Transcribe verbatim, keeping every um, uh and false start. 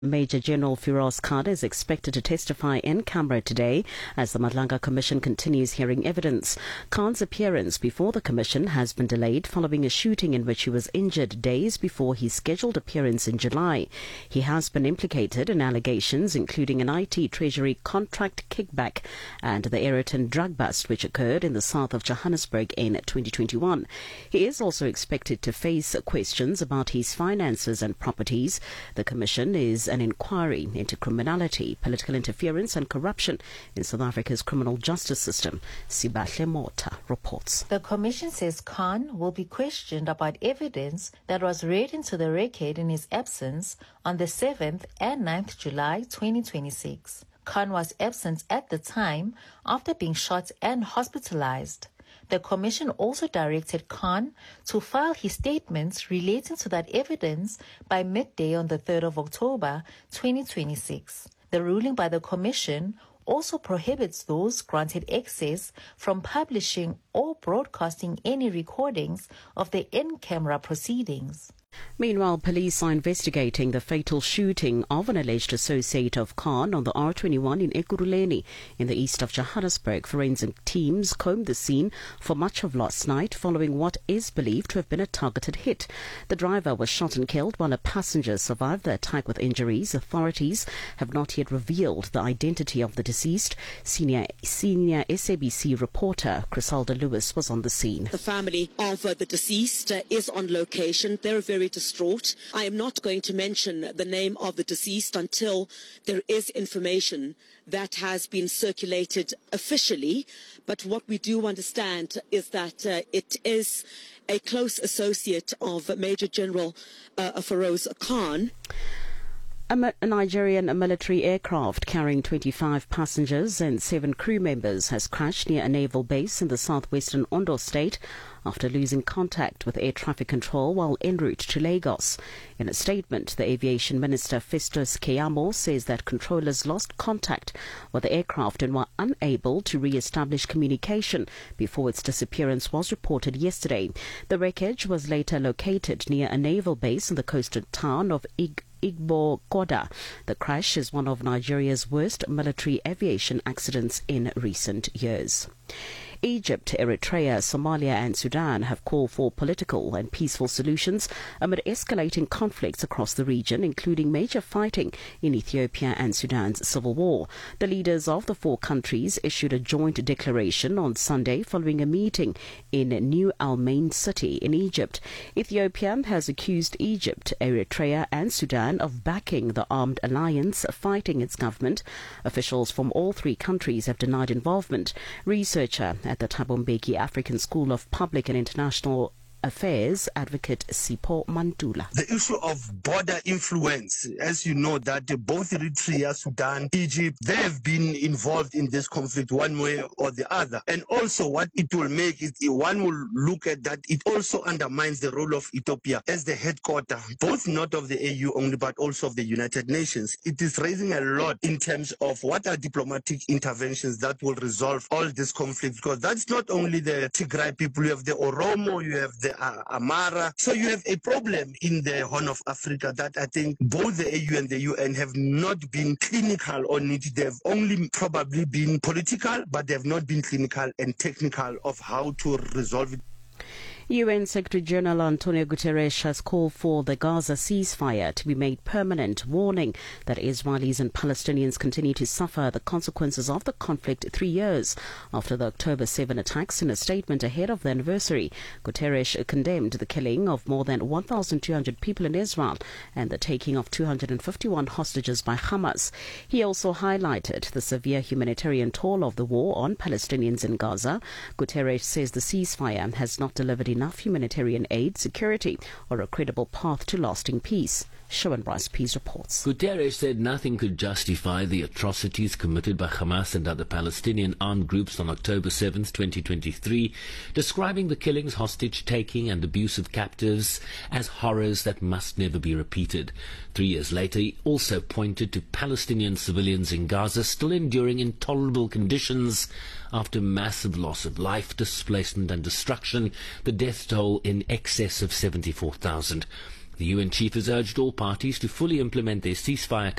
Major General Firoz Khan is expected to testify in camera today as the Madlanga Commission continues hearing evidence. Khan's appearance before the Commission has been delayed following a shooting in which he was injured days before his scheduled appearance in July. He has been implicated in allegations including an I T Treasury contract kickback and the Ayrton drug bust which occurred in the south of Johannesburg in twenty twenty-one. He is also expected to face questions about his finances and properties. The Commission is an inquiry into criminality, political interference and corruption in South Africa's criminal justice system. Sibahle Mota reports. The Commission says Khan will be questioned about evidence that was read into the record in his absence on the seventh and ninth of July twenty twenty-six. Khan was absent at the time after being shot and hospitalized. The Commission also directed Khan to file his statements relating to that evidence by midday on the third of October twenty twenty-six. The ruling by the Commission also prohibits those granted access from publishing or broadcasting any recordings of the in-camera proceedings. Meanwhile, police are investigating the fatal shooting of an alleged associate of Khan on the R twenty-one in Ekurhuleni in the east of Johannesburg. Forensic teams combed the scene for much of last night following what is believed to have been a targeted hit. The driver was shot and killed while a passenger survived the attack with injuries. Authorities have not yet revealed the identity of the deceased. Senior, senior S A B C reporter Crisalda Lewis was on the scene. The family of uh, the deceased uh, is on location. They're very distraught. I am not going to mention the name of the deceased until there is information that has been circulated officially. But what we do understand is that uh, it is a close associate of Major General uh, Firoz Khan. A Nigerian military aircraft carrying twenty-five passengers and seven crew members has crashed near a naval base in the southwestern Ondo state after losing contact with air traffic control while en route to Lagos. In a statement, the aviation minister Festus Keyamo says that controllers lost contact with the aircraft and were unable to re-establish communication before its disappearance was reported yesterday. The wreckage was later located near a naval base in the coastal town of Ig. Igbo Koda. The crash is one of Nigeria's worst military aviation accidents in recent years. Egypt, Eritrea, Somalia and Sudan have called for political and peaceful solutions amid escalating conflicts across the region, including major fighting in Ethiopia and Sudan's civil war. The leaders of the four countries issued a joint declaration on Sunday following a meeting in New Al Main city in Egypt. Ethiopia has accused Egypt, Eritrea and Sudan of backing the armed alliance fighting its government. Officials from all three countries have denied involvement. Researcher at the Thabo Mbeki African School of Public and International Affairs, advocate Sipho Mantula. The issue of border influence, as you know, that both Eritrea, Sudan, Egypt, they have been involved in this conflict one way or the other. And also what it will make is one will look at that it also undermines the role of Ethiopia as the headquarter, both not of the A U only, but also of the United Nations. It is raising a lot in terms of what are diplomatic interventions that will resolve all this conflict, because that's not only the Tigray people, you have the Oromo, you have the Uh, Amara. So you have a problem in the Horn of Africa that I think both the A U and the U N have not been clinical on it. They've only probably been political, but they've not been clinical and technical of how to resolve it. U N Secretary General Antonio Guterres has called for the Gaza ceasefire to be made permanent, warning that Israelis and Palestinians continue to suffer the consequences of the conflict three years after the October seventh attacks. In a statement ahead of the anniversary, Guterres condemned the killing of more than one thousand two hundred people in Israel and the taking of two hundred fifty-one hostages by Hamas. He also highlighted the severe humanitarian toll of the war on Palestinians in Gaza. Guterres says the ceasefire has not delivered enough humanitarian aid, security, or a credible path to lasting peace. Shawan Bryce Pease reports. Guterres said nothing could justify the atrocities committed by Hamas and other Palestinian armed groups on October seventh, twenty twenty-three, describing the killings, hostage-taking and abuse of captives as horrors that must never be repeated. Three years later, he also pointed to Palestinian civilians in Gaza still enduring intolerable conditions after massive loss of life, displacement and destruction, the death toll in excess of seventy-four thousand. The U N chief has urged all parties to fully implement their ceasefire